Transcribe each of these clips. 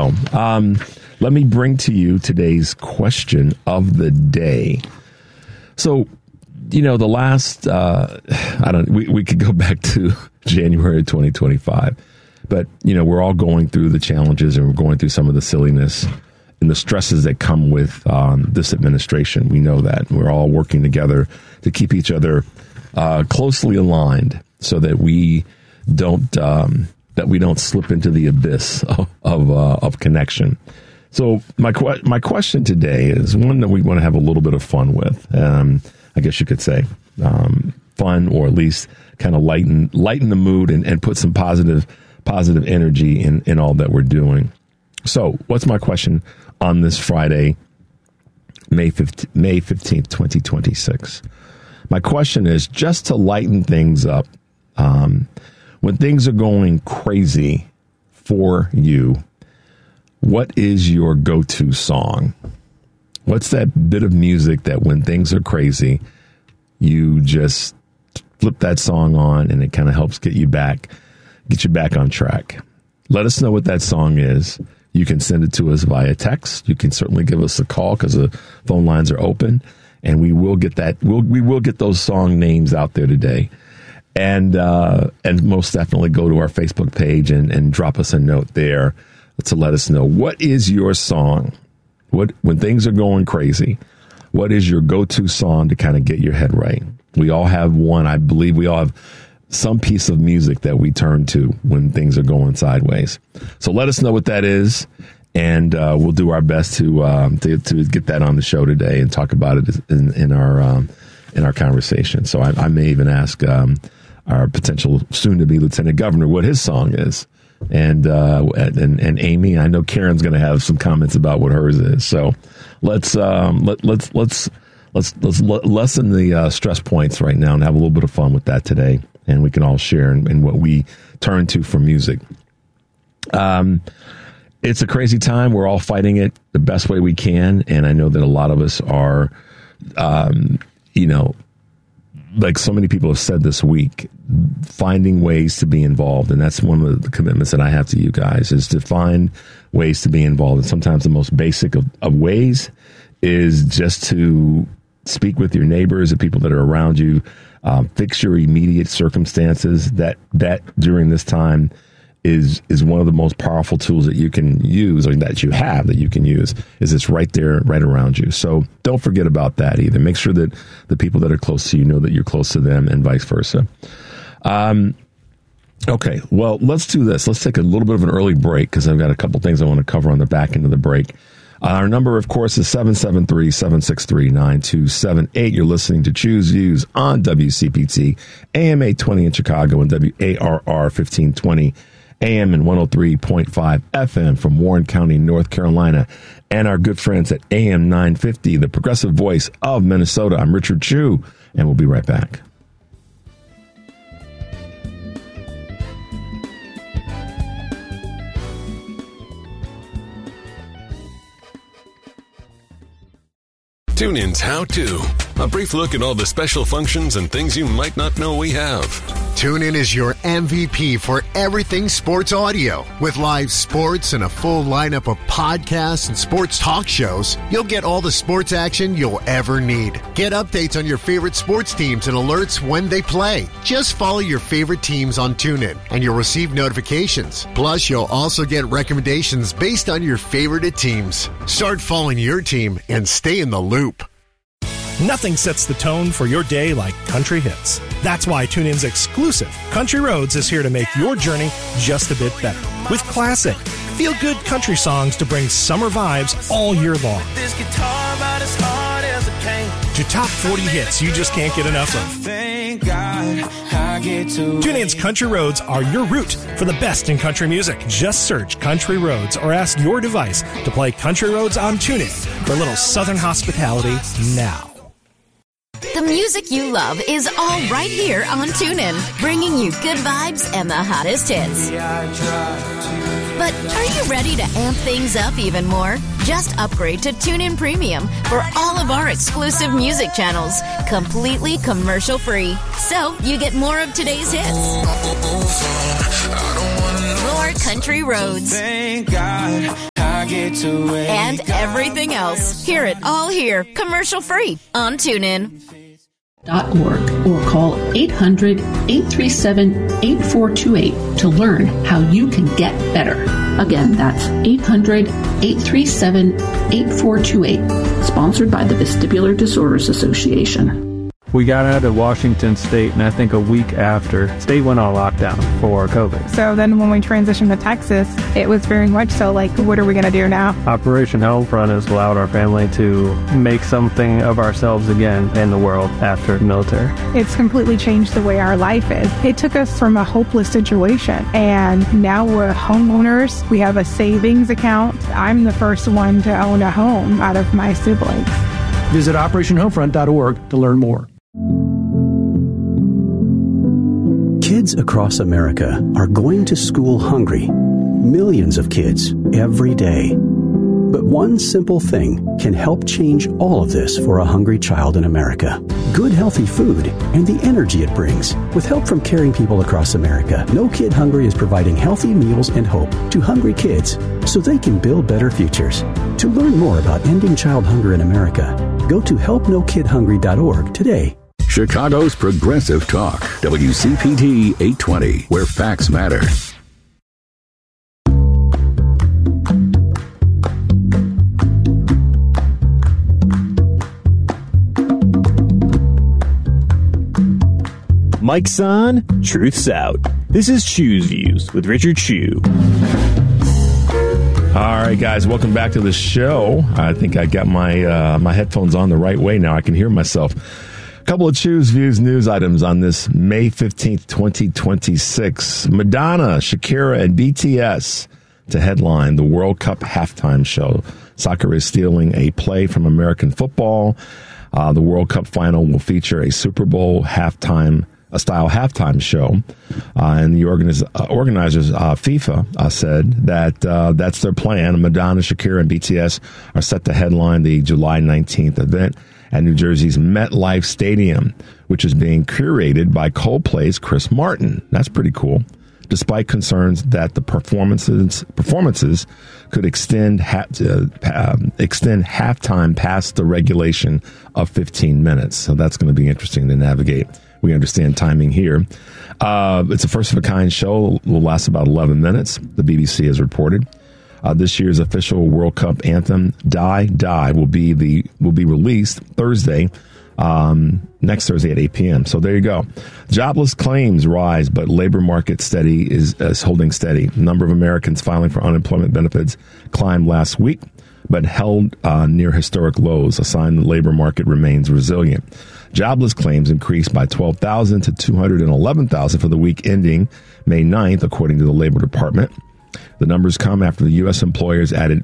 Let me bring to you today's question of the day. So, the last, we could go back to January 2025, but, we're all going through the challenges and we're going through some of the silliness and the stresses that come with this administration. We know that. We're all working together to keep each other closely aligned so that we don't slip into the abyss of connection. So my question today is one that we want to have a little bit of fun with. I guess you could say fun, or at least kind of lighten the mood and put some positive energy in all that we're doing. So what's my question on this Friday, May 15th, 2026? My question is, just to lighten things up, when things are going crazy for you, what is your go-to song? What's that bit of music that when things are crazy, you just flip that song on and it kind of helps get you back on track? Let us know what that song is. You can send it to us via text. You can certainly give us a call because the phone lines are open, and we will get that. We will get those song names out there today. And most definitely go to our Facebook page and drop us a note there to let us know, what is your song? When things are going crazy, what is your go-to song to kind of get your head right? We all have one. I believe we all have some piece of music that we turn to when things are going sideways. So let us know what that is, and we'll do our best to get that on the show today and talk about it in our conversation. So I may even ask our potential soon-to-be Lieutenant Governor what his song is, and Amy. I know Karen's going to have some comments about what hers is. So let's lessen the stress points right now and have a little bit of fun with that today, and we can all share in what we turn to for music. It's a crazy time. We're all fighting it the best way we can, and I know that a lot of us are, like so many people have said this week, finding ways to be involved. And that's one of the commitments that I have to you guys, is to find ways to be involved. And sometimes the most basic of ways is just to speak with your neighbors, the people that are around you, fix your immediate circumstances. That during this time is one of the most powerful tools that you can use, or that you can use, is it's right there, right around you. So don't forget about that either. Make sure that the people that are close to you know that you're close to them, and vice versa. Okay, well, let's do this. Let's take a little bit of an early break because I've got a couple things I want to cover on the back end of the break. Our number, of course, is 773-763-9278. You're listening to Choose Views on WCPT, AM 820 in Chicago, and WARR 1520 AM and 103.5 FM from Warren County, North Carolina, and our good friends at AM 950, the progressive voice of Minnesota. I'm Richard Chu, and we'll be right back. TuneIn's How To. A brief look at all the special functions and things you might not know we have. TuneIn is your MVP for everything sports audio. With live sports and a full lineup of podcasts and sports talk shows, you'll get all the sports action you'll ever need. Get updates on your favorite sports teams and alerts when they play. Just follow your favorite teams on TuneIn, and you'll receive notifications. Plus, you'll also get recommendations based on your favorite teams. Start following your team and stay in the loop. Nothing sets the tone for your day like country hits. That's why TuneIn's exclusive Country Roads is here to make your journey just a bit better. With classic, feel-good country songs to bring summer vibes all year long. To top 40 hits you just can't get enough of. TuneIn's Country Roads are your route for the best in country music. Just search Country Roads or ask your device to play Country Roads on TuneIn for a little southern hospitality now. The music you love is all right here on TuneIn, bringing you good vibes and the hottest hits. But are you ready to amp things up even more? Just upgrade to TuneIn Premium for all of our exclusive music channels, completely commercial-free. So you get more of today's hits. More country roads. and everything else. Hear it all here, commercial-free on TuneIn. .org or call 800-837-8428 to learn how you can get better. Again, that's 800-837-8428. Sponsored by the Vestibular Disorders Association. We got out of Washington State, and I think a week after, state went on lockdown for COVID. So then when we transitioned to Texas, it was very much so like, what are we going to do now? Operation Homefront has allowed our family to make something of ourselves again in the world after the military. It's completely changed the way our life is. It took us from a hopeless situation, and now we're homeowners. We have a savings account. I'm the first one to own a home out of my siblings. Visit OperationHomefront.org to learn more. Kids across America are going to school hungry. Millions of kids every day. But one simple thing can help change all of this for a hungry child in America. Good, healthy food and the energy it brings. With help from caring people across America, No Kid Hungry is providing healthy meals and hope to hungry kids so they can build better futures. To learn more about ending child hunger in America, go to helpnokidhungry.org today. Chicago's Progressive Talk, WCPT 820, where facts matter. Mike's on, truth's out. This is Chew's Views with Richard Chew. All right, guys, welcome back to the show. I think I got my headphones on the right way now. I can hear myself. A couple of Chew's Views news items on this May 15th, 2026. Madonna, Shakira, and BTS to headline the World Cup halftime show. Soccer is stealing a play from American football. The World Cup final will feature a Super Bowl style halftime show. And the organizers, FIFA, said that that's their plan. Madonna, Shakira, and BTS are set to headline the July 19th event at New Jersey's MetLife Stadium, which is being curated by Coldplay's Chris Martin. That's pretty cool. Despite concerns that the performances could extend halftime past the regulation of 15 minutes. So that's going to be interesting to navigate. We understand timing here. It's a first-of-a-kind show. It will last about 11 minutes, the BBC has reported. This year's official World Cup anthem, Die, Die, will be released Thursday, next Thursday at 8 p.m. So there you go. Jobless claims rise, but labor market is holding steady. The number of Americans filing for unemployment benefits climbed last week, but held near historic lows, a sign the labor market remains resilient. Jobless claims increased by 12,000 to 211,000 for the week ending May 9th, according to the Labor Department. The numbers come after the U.S. employers added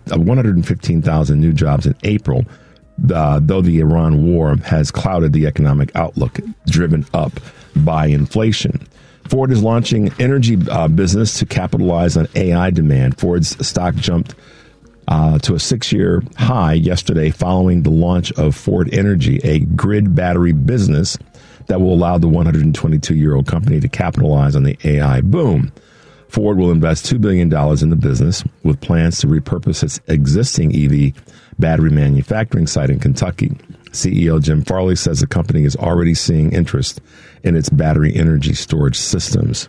115,000 new jobs in April, though the Iran war has clouded the economic outlook, driven up by inflation. Ford is launching energy business to capitalize on AI demand. Ford's stock jumped to a 6-year high yesterday following the launch of Ford Energy, a grid battery business that will allow the 122-year-old company to capitalize on the AI boom. Ford will invest $2 billion in the business with plans to repurpose its existing EV battery manufacturing site in Kentucky. CEO Jim Farley says the company is already seeing interest in its battery energy storage systems.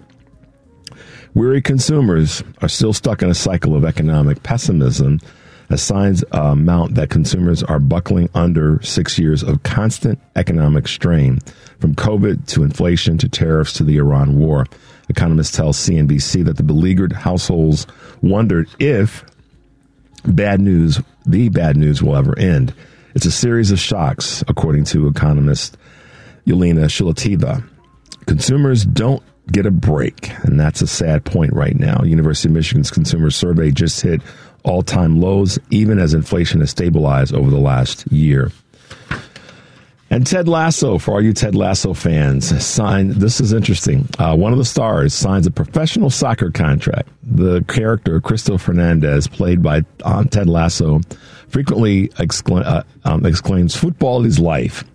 Weary consumers are still stuck in a cycle of economic pessimism as signs mount that consumers are buckling under 6 years of constant economic strain, from COVID to inflation to tariffs to the Iran war. Economists tell CNBC that the beleaguered households wondered if the bad news will ever end. It's a series of shocks, according to economist Yelena Shulativa. Consumers don't get a break, and that's a sad point right now. University of Michigan's consumer survey just hit all-time lows, even as inflation has stabilized over the last year. And Ted Lasso, for all you Ted Lasso fans, this is interesting. One of the stars signs a professional soccer contract. The character, Cristo Fernandez, played by Ted Lasso, frequently exclaims, "Football is life."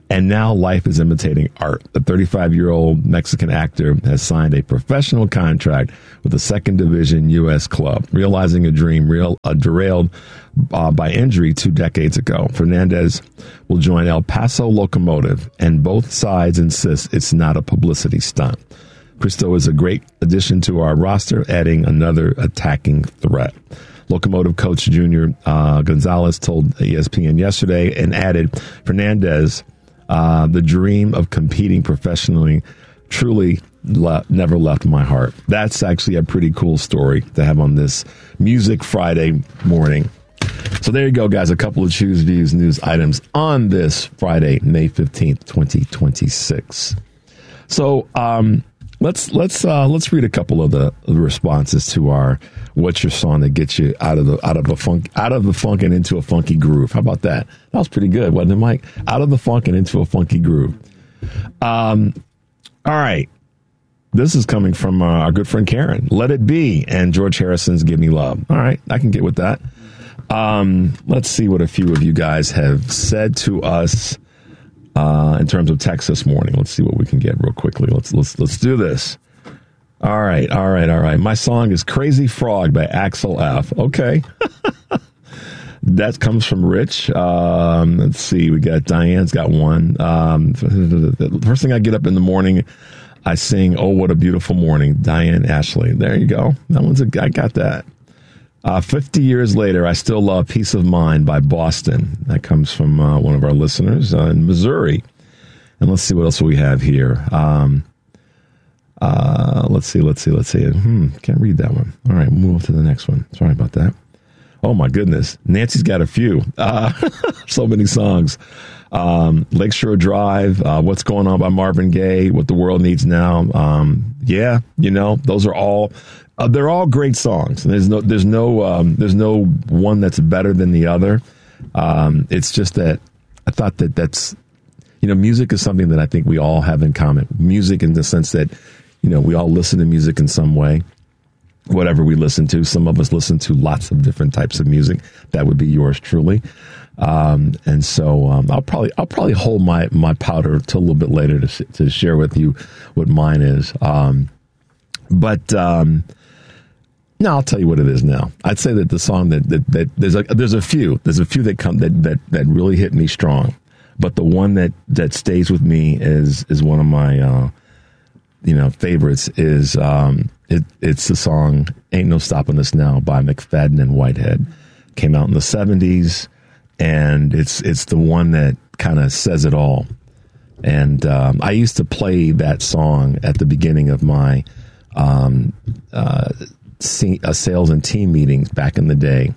And now life is imitating art. The 35-year-old Mexican actor has signed a professional contract with a second division U.S. club, realizing a dream derailed by injury 2 decades ago. Fernandez will join El Paso Locomotive, and both sides insist it's not a publicity stunt. Cristo is a great addition to our roster, adding another attacking threat. Locomotive coach Junior Gonzalez told ESPN yesterday and added, Fernandez, the dream of competing professionally, truly never left my heart. That's actually a pretty cool story to have on this Music Friday morning. So there you go, guys. A couple of Choose Views news items on this Friday, May 15th, 2026. So let's read a couple of the responses to our "What's your song that gets you out of the funk and into a funky groove?" How about that? That was pretty good, wasn't it, Mike? Out of the funk and into a funky groove. All right. This is coming from our good friend Karen. Let It Be and George Harrison's Give Me Love. All right, I can get with that. Let's see what a few of you guys have said to us in terms of text this morning. Let's see what we can get real quickly. Let's do this. All right. My song is Crazy Frog by Axel F. Okay. That comes from Rich. Let's see. We got Diane's got one. The first thing I get up in the morning, I sing "Oh, What a Beautiful Morning." Diane Ashley. There you go. I got that. 50 years later, I still love Peace of Mind by Boston. That comes from one of our listeners in Missouri. And let's see what else we have here. Let's see. Can't read that one. All right, we'll move to the next one. Sorry about that. Oh, my goodness. Nancy's got a few. So many songs. Lakeshore Drive, What's Going On by Marvin Gaye, What the World Needs Now. Those are all... they're all great songs. There's no one that's better than the other. It's just that I thought that's, music is something that I think we all have in common. Music in the sense that, we all listen to music in some way, whatever we listen to. Some of us listen to lots of different types of music. That would be yours truly. And so I'll probably hold my powder till a little bit later to share with you what mine is. No, I'll tell you what it is now. I'd say that the song that there's a few that come that really hit me strong, but the one that stays with me is one of my favorites is it's the song "Ain't No Stopping Us Now" by McFadden and Whitehead. Came out in the 70s, and it's the one that kind of says it all. And I used to play that song at the beginning of my sales and team meetings back in the day.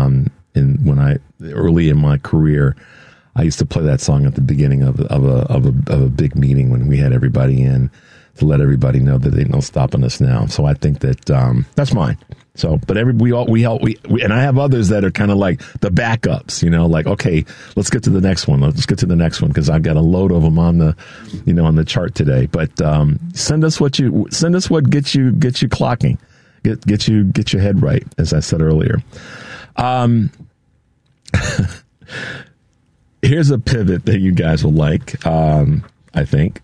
Early in my career, I used to play that song at the beginning of a big meeting when we had everybody in to let everybody know that ain't no stopping us now. So I think that that's mine. So, but we and I have others that are kind of like the backups, like, okay, let's get to the next one. Let's get to the next one because I've got a load of them on the chart today. But send us what gets you clocking. Get your head right, as I said earlier. Here's a pivot that you guys will like, I think.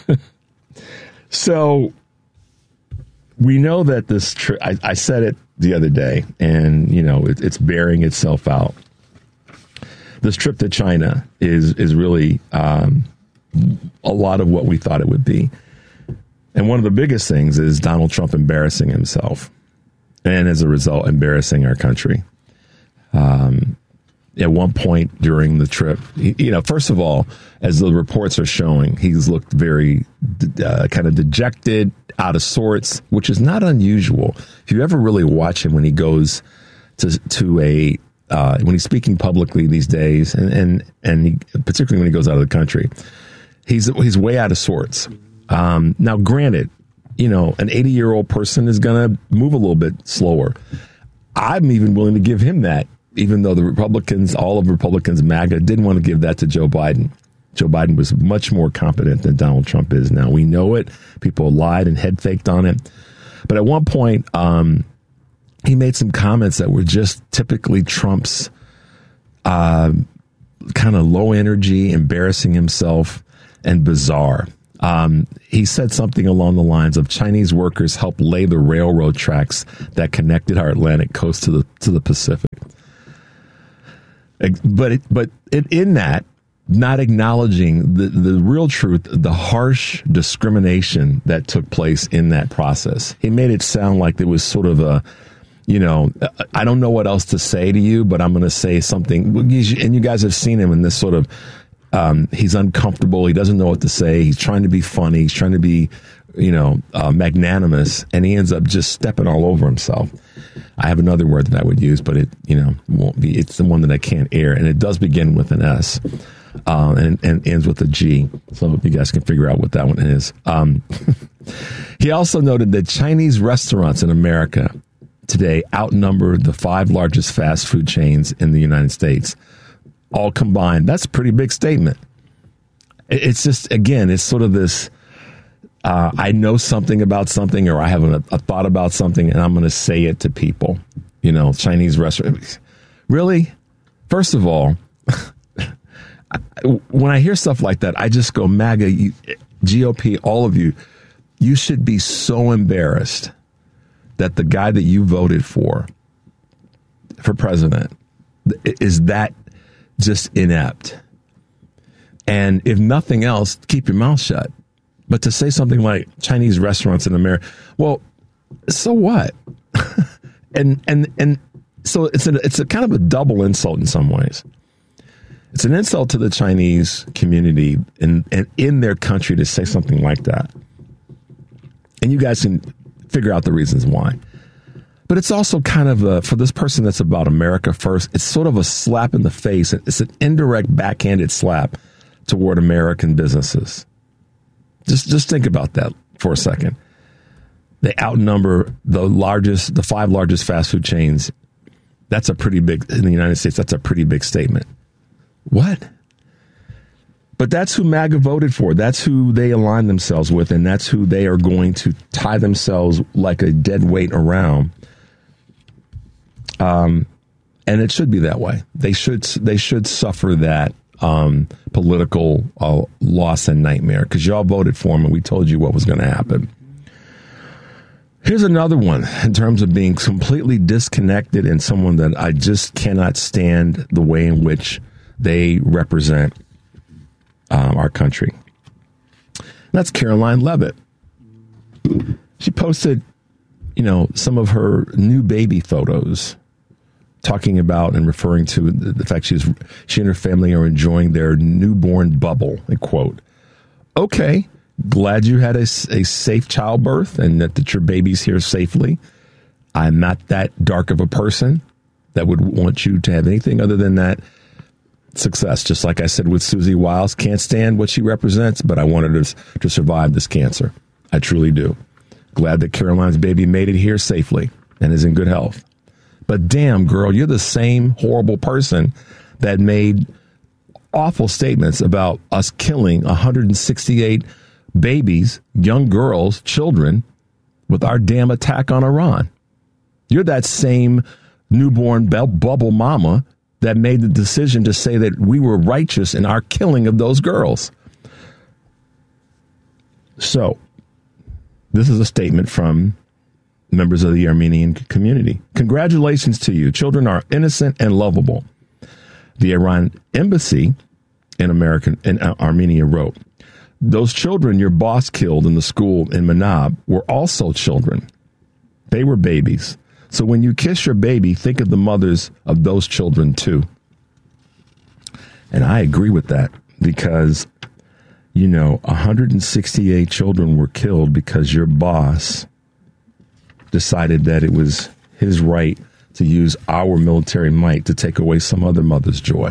So we know that this trip, I said it the other day, and, it's bearing itself out. This trip to China is really a lot of what we thought it would be. And one of the biggest things is Donald Trump embarrassing himself, and as a result, embarrassing our country. At one point during the trip, first of all, as the reports are showing, he's looked very kind of dejected, out of sorts, which is not unusual. If you ever really watch him when he goes to when he's speaking publicly these days, and particularly when he goes out of the country, he's way out of sorts. Now, granted, an 80-year-old person is going to move a little bit slower. I'm even willing to give him that, even though all of Republicans, MAGA, didn't want to give that to Joe Biden. Joe Biden was much more competent than Donald Trump is now. We know it. People lied and head faked on it. But at one point, he made some comments that were just typically Trump's kind of low energy, embarrassing himself, and bizarre. He said something along the lines of Chinese workers helped lay the railroad tracks that connected our Atlantic coast to the Pacific. But in that, not acknowledging the real truth, the harsh discrimination that took place in that process. He made it sound like there was sort of a, I don't know what else to say to you, but I'm going to say something. And you guys have seen him in this sort of, he's uncomfortable. He doesn't know what to say. He's trying to be funny. He's trying to be, magnanimous, and he ends up just stepping all over himself. I have another word that I would use, but it, won't be. It's the one that I can't air, and it does begin with an S, and ends with a G. So you guys can figure out what that one is. He also noted that Chinese restaurants in America today outnumber the 5 largest fast food chains in the United States, all combined. That's a pretty big statement. It's just, again, it's sort of this, I know something about something, or I have a thought about something, and I'm going to say it to people. Chinese restaurants. Really? First of all, when I hear stuff like that, I just go, MAGA, GOP, all of you, you should be so embarrassed that the guy that you voted for president is that just inept. And if nothing else, keep your mouth shut. But to say something like Chinese restaurants in America, well, so what? and so it's a kind of a double insult in some ways. It's an insult to the Chinese community and in their country to say something like that. And you guys can figure out the reasons why. But it's also kind of for this person that's about America first, it's sort of a slap in the face. It's an indirect backhanded slap toward American businesses. Just think about that for a second. They outnumber the 5 largest fast food chains. That's a pretty big, in the United States, that's a pretty big statement. What? But that's who MAGA voted for. That's who they align themselves with, and that's who they are going to tie themselves like a dead weight around. And it should be that way. They should suffer that political loss and nightmare, because y'all voted for him and we told you what was going to happen. Here's another one in terms of being completely disconnected and someone that I just cannot stand the way in which they represent our country. That's Caroline Leavitt. She posted, some of her new baby photos, talking about and referring to the fact she and her family are enjoying their newborn bubble, a quote. Okay, glad you had a safe childbirth and that your baby's here safely. I'm not that dark of a person that would want you to have anything other than that success. Just like I said with Susie Wiles, can't stand what she represents, but I wanted her to survive this cancer. I truly do. Glad that Caroline's baby made it here safely and is in good health. But damn, girl, you're the same horrible person that made awful statements about us killing 168 babies, young girls, children, with our damn attack on Iran. You're that same newborn bubble mama that made the decision to say that we were righteous in our killing of those girls. So, this is a statement from members of the Armenian community. Congratulations to you. Children are innocent and lovable. The Iran embassy in Armenia wrote, those children your boss killed in the school in Manab were also children. They were babies. So when you kiss your baby, think of the mothers of those children too. And I agree with that, because, 168 children were killed because your boss decided that it was his right to use our military might to take away some other mother's joy.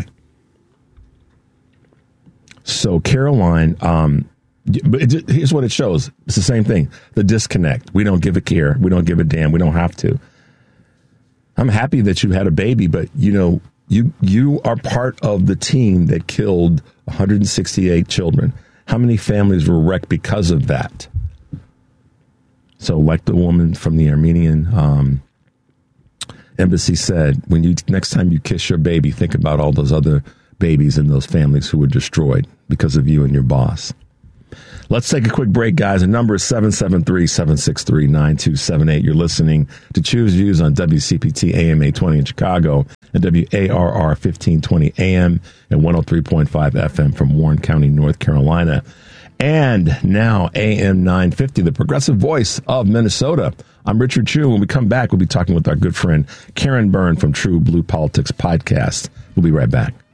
So Caroline, but here's what it shows. It's the same thing. The disconnect. We don't give a care. We don't give a damn. We don't have to. I'm happy that you had a baby, but you are part of the team that killed 168 children. How many families were wrecked because of that? So like the woman from the Armenian embassy said, next time you kiss your baby, think about all those other babies in those families who were destroyed because of you and your boss. Let's take a quick break, guys. The number is 773-763-9278. You're listening to Choose Views on WCPT AM 820 in Chicago and WARR 1520 AM and 103.5 FM from Warren County, North Carolina. And now AM 950, the progressive voice of Minnesota. I'm Richard Chu. When we come back, we'll be talking with our good friend Karen Byrne from True Blue Politics Podcast. We'll be right back.